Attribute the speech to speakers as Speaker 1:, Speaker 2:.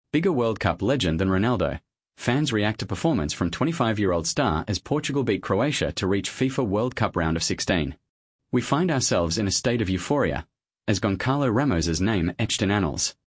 Speaker 1: Bigger World Cup legend than Ronaldo. Fans react to performance from 25-year-old star as Portugal beat Croatia to reach FIFA World Cup round of 16. We find ourselves in a state of euphoria, as Goncalo Ramos's name etched in annals.